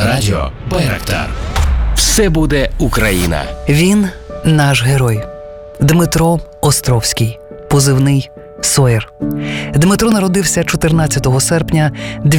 Радіо Байрактар. Все буде Україна. Він наш герой. Дмитро Островський, позивний «Сойер». Дмитро народився 14 серпня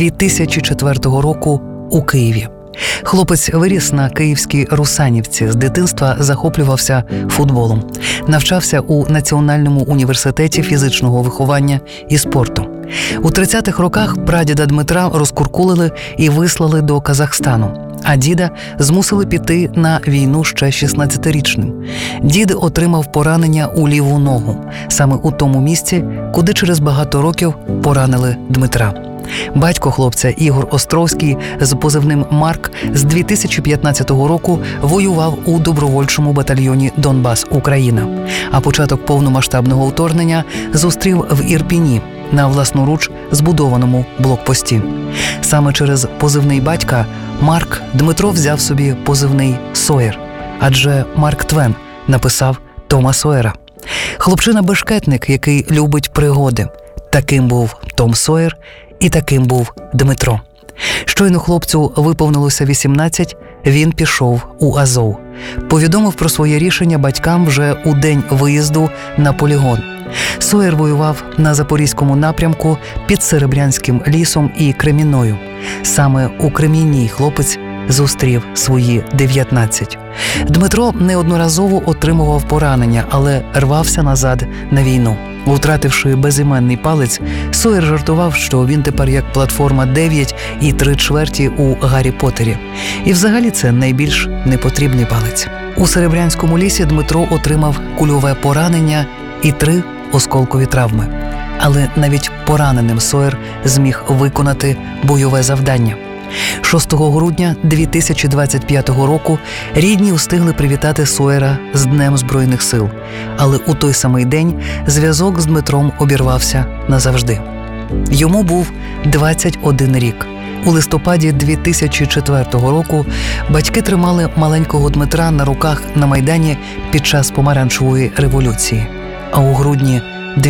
2004 року у Києві. Хлопець виріс на київській Русанівці, з дитинства захоплювався футболом. Навчався у Національному університеті фізичного виховання і спорту. У 30-х роках прадіда Дмитра розкуркулили і вислали до Казахстану, а діда змусили піти на війну ще 16-річним. Дід отримав поранення у ліву ногу, саме у тому місці, куди через багато років поранили Дмитра. Батько хлопця Ігор Островський з позивним «Марк» з 2015 року воював у добровольчому батальйоні «Донбас, Україна», а початок повномасштабного вторгнення зустрів в Ірпіні на власноруч збудованому блокпості. Саме через позивний батька Марк Дмитро взяв собі позивний «Сойер», адже Марк Твен написав Тома Сойера. Хлопчина-бешкетник, який любить пригоди. Таким був Том Сойер і таким був Дмитро. Щойно хлопцю виповнилося 18, він пішов у Азов. Повідомив про своє рішення батькам вже у день виїзду на полігон. Сойер воював на Запорізькому напрямку під Серебрянським лісом і Кремінною. Саме у Кремінній хлопець зустрів свої 19. Дмитро неодноразово отримував поранення, але рвався назад на війну. Втративши безіменний палець, Сойер жартував, що він тепер як платформа 9 і 3/4 у Гаррі Поттері. І взагалі це найбільш непотрібний палець. У Серебрянському лісі Дмитро отримав кульове поранення і 3 осколкові травми. Але навіть пораненим Сойер зміг виконати бойове завдання. 6 грудня 2025 року рідні встигли привітати Сойера з Днем Збройних сил. Але у той самий день зв'язок з Дмитром обірвався назавжди. Йому був 21 рік. У листопаді 2004 року батьки тримали маленького Дмитра на руках на Майдані під час Помаранчевої революції. А у грудні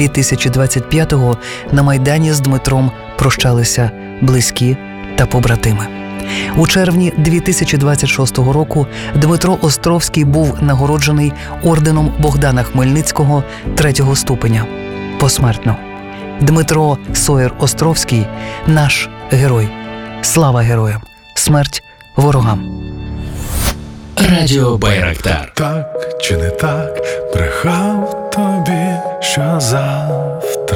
2025-го на Майдані з Дмитром прощалися близькі та побратими. У червні 2026 року Дмитро Островський був нагороджений орденом Богдана Хмельницького 3-го ступеня. Посмертно. Дмитро Сойер Островський – наш герой. Слава героям! Смерть ворогам! Радіо Байрактар. Так чи не так, брехав тобі, що завтра